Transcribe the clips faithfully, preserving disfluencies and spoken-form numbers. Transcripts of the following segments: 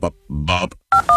Bob, Bob.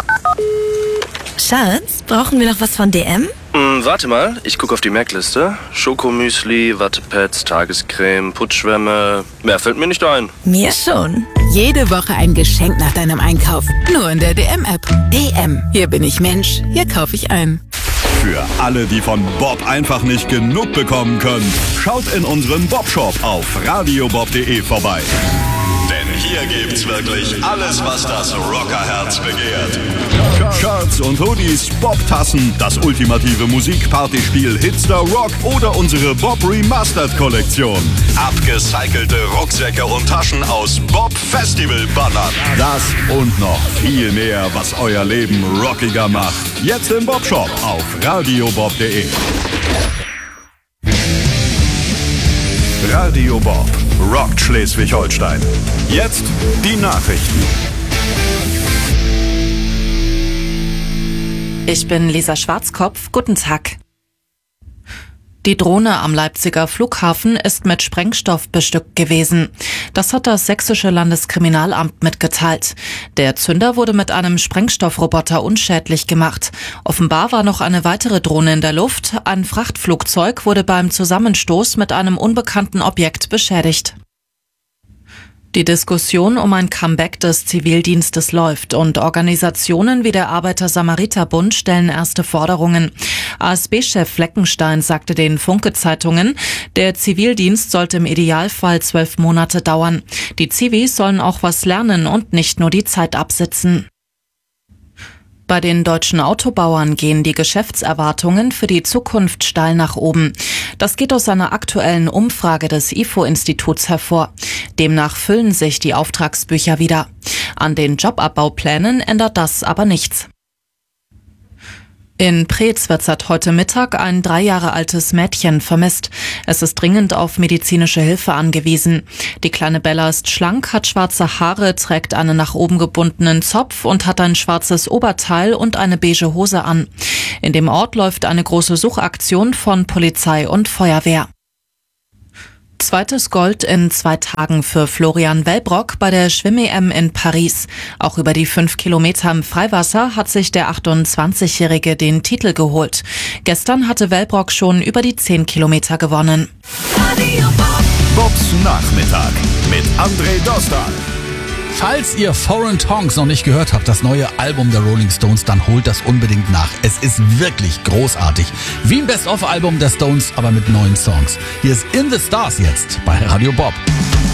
Schatz, brauchen wir noch was von D M? Hm, warte mal, ich gucke auf die Merkliste. Schokomüsli, Wattepads, Tagescreme, Putzschwämme. Mehr fällt mir nicht ein. Mir schon. Jede Woche ein Geschenk nach deinem Einkauf. Nur in der D M-App. D M. Hier bin ich Mensch. Hier kaufe ich ein. Für alle, die von Bob einfach nicht genug bekommen können, schaut in unserem Bob-Shop auf radiobob punkt de vorbei. Denn hier gibt's wirklich alles, was das Rockerherz begehrt. Shirts und Hoodies, Bob-Tassen, das ultimative Musikpartyspiel Hitster Rock oder unsere Bob Remastered Kollektion. Abgecycelte Rucksäcke und Taschen aus Bob Festival Bannern. Das und noch viel mehr, was euer Leben rockiger macht. Jetzt im Bob Shop auf radiobob punkt de. Radio Bob rockt Schleswig-Holstein. Jetzt die Nachrichten. Ich bin Lisa Schwarzkopf. Guten Tag. Die Drohne am Leipziger Flughafen ist mit Sprengstoff bestückt gewesen. Das hat das sächsische Landeskriminalamt mitgeteilt. Der Zünder wurde mit einem Sprengstoffroboter unschädlich gemacht. Offenbar war noch eine weitere Drohne in der Luft. Ein Frachtflugzeug wurde beim Zusammenstoß mit einem unbekannten Objekt beschädigt. Die Diskussion um ein Comeback des Zivildienstes läuft und Organisationen wie der Arbeiter-Samariter-Bund stellen erste Forderungen. A S B-Chef Fleckenstein sagte den Funke-Zeitungen, der Zivildienst sollte im Idealfall zwölf Monate dauern. Die Zivis sollen auch was lernen und nicht nur die Zeit absitzen. Bei den deutschen Autobauern gehen die Geschäftserwartungen für die Zukunft steil nach oben. Das geht aus einer aktuellen Umfrage des I F O-Instituts hervor. Demnach füllen sich die Auftragsbücher wieder. An den Jobabbauplänen ändert das aber nichts. In Preetz wird seit heute Mittag ein drei Jahre altes Mädchen vermisst. Es ist dringend auf medizinische Hilfe angewiesen. Die kleine Bella ist schlank, hat schwarze Haare, trägt einen nach oben gebundenen Zopf und hat ein schwarzes Oberteil und eine beige Hose an. In dem Ort läuft eine große Suchaktion von Polizei und Feuerwehr. Zweites Gold in zwei Tagen für Florian Wellbrock bei der Schwimm-E M in Paris. Auch über die fünf Kilometer im Freiwasser hat sich der achtundzwanzigjährige den Titel geholt. Gestern hatte Wellbrock schon über die zehn Kilometer gewonnen. Bobs Nachmittag mit André Dostal. Falls ihr Foreign Tongs noch nicht gehört habt, das neue Album der Rolling Stones, dann holt das unbedingt nach. Es ist wirklich großartig. Wie ein Best-of-Album der Stones, aber mit neuen Songs. Hier ist In the Stars jetzt bei Radio Bob.